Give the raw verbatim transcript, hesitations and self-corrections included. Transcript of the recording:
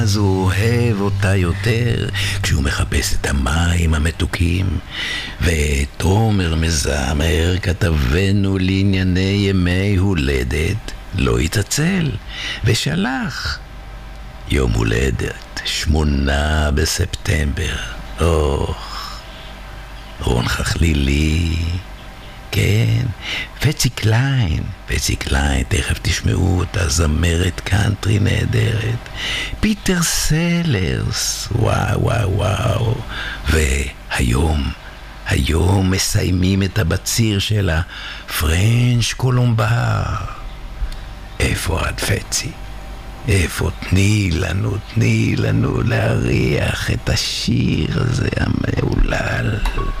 אז הוא אוהב אותה יותר כשהוא מחפש את המים המתוקים. ותומר מזמר כתבנו לענייני ימי הולדת לא התעצל ושלח יום הולדת שמונה בספטמבר. אוח, רון חכלילי, כן, פצי קליין, פצי קליין, תכף תשמעו אותה, זמרת קאנטרי נהדרת, פיטר סלרס, וואו וואו וואו. והיום, היום מסיימים את הבציר של הפרנש קולומבר. איפה את פצי? איפה? תני לנו, תני לנו להריח את השיר הזה המעולל.